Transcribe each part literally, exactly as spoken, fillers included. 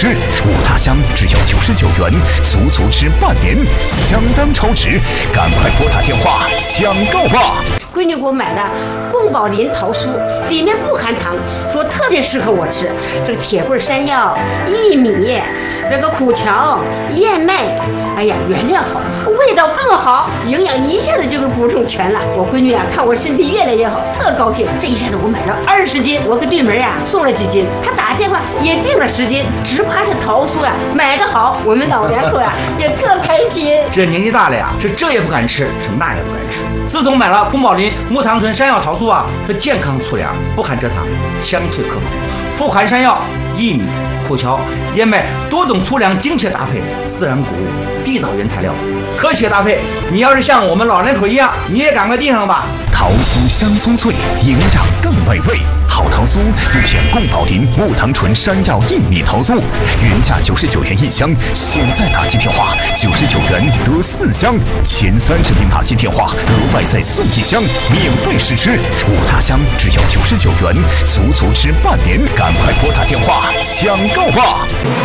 吃，五大箱只要九十九元，足足吃半年，相当超值，赶快拨打电话抢购吧！ 闺女给我买的宫保林桃酥，里面不含糖，说特别适合我吃。这个铁棍山药、薏米，这个苦荞、燕麦，哎呀，原料好，味道更好，营养一下子就给补充全了。我闺女啊，看我身体越来越好，特高兴。这一下子我买了二十斤，我给对门啊送了几斤，她打电话也订了十斤，只怕这桃酥呀、啊、买得好，我们老两口呀、啊、也特开心。 这年纪大了呀，是这也不敢吃，是那也不敢吃。自从买了宫保林木糖醇山药桃酥啊，是健康粗粮，不含蔗糖，香脆可口，富含山药、薏米、苦荞、燕麦多种粗粮精确搭配，自然谷物，地道原材料，科学搭配。你要是像我们老两口一样，你也赶快订上吧。 桃酥香酥脆，营养更美味。好桃酥就选宫保林木糖醇山药薏米桃酥，原价九十九元一箱，现在打进电话九十九元得四箱，前三十名打进电话额外再送一箱，免费试吃。五大箱只要九十九元，足足吃半年，赶快拨打电话抢购吧！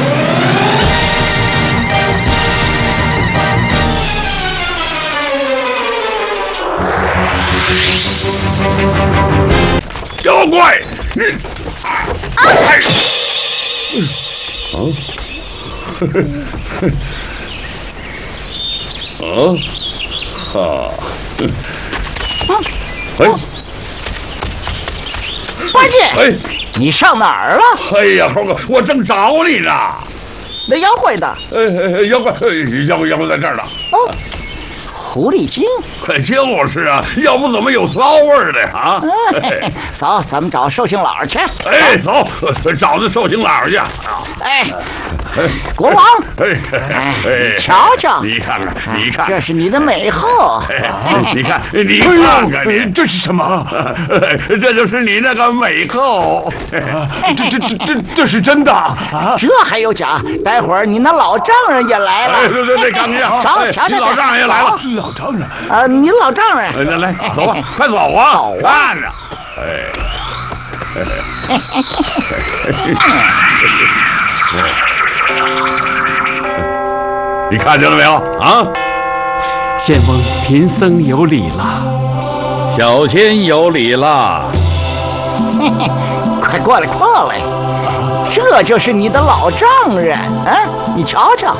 妖怪，你，哎，啊，啊，哈，哎， 八戒， 哎， 你上哪儿了？ 哎呀，猴哥，我正找你呢。 那妖怪的？ 哎哎，妖怪，妖怪，妖怪在这儿呢。 哦。狐狸精， 可就是啊，要不怎么有骚味儿的啊？ 哎、走，咱们找寿星老去。 哎，走，找那寿星老去。 哎，国王， 哎哎，瞧瞧， 你看看，你看， 这是你的美后。 你看，你看看，你这是什么？ 这就是你那个美后。 这这这这这是真的啊？ 这还有假？待会儿你那老丈人也来了。 哎，对对对，看看， 瞧瞧， 你老丈人也来了。 老丈人啊，你老丈人， 来来，走吧，快走啊！ 走啊！ 看着，哎，你看见了没有啊？ 仙翁，贫僧有礼了。 小仙有礼了。 快过来，过来，这就是你的老丈人啊！你瞧瞧。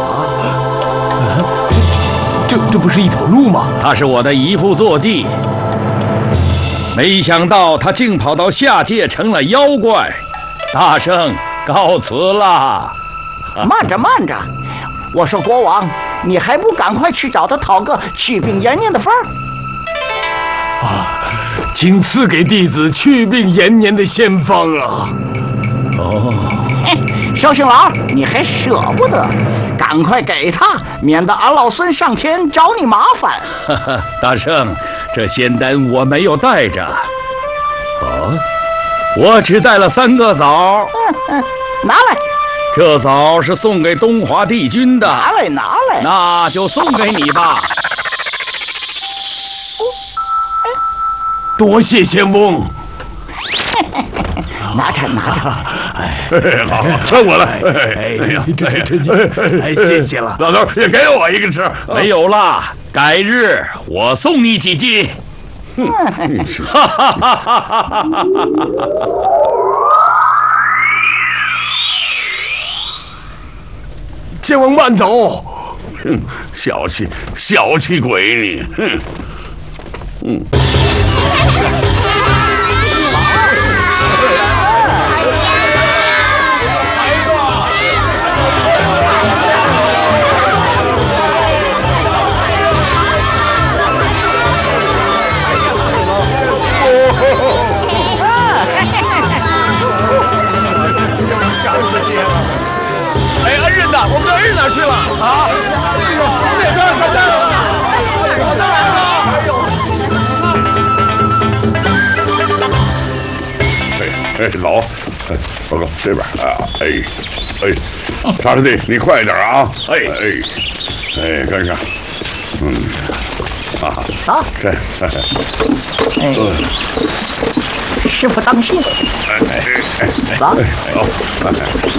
这这不是一头鹿吗？ 他是我的一副坐骑，没想到他竟跑到下界成了妖怪。大圣告辞啦！ 慢着慢着，我说国王，你还不赶快去找他讨个祛病延年的方儿啊！请赐给弟子祛病延年的仙方啊！ 哦， 寿星老，你还舍不得？赶快给他，免得俺老孙上天找你麻烦。 哈哈，大圣，这仙丹我没有带着。哦，我只带了三个枣。 嗯嗯，拿来。 这枣是送给东华帝君的。 拿来拿来。 那就送给你吧。 哦，哎， 多谢仙翁。 拿着拿着， 哎，好，穿过来。 哎呀，这是真心，哎，谢谢了。 老头也给我一个吃。 没有啦，改日我送你几斤。哈哈哈哈哈哈！ 仙翁慢走。 哼，小气小气鬼你，哼，嗯。 哎，恩人呐，我们的恩人哪去了啊？从哪边看见了？ 哎哎，走，哎，报告这边啊，哎哎，查师弟，你快点啊！哎哎哎，跟上，嗯，啊， 走， 这， 哎，师傅当心， 哎哎哎， 走， 走。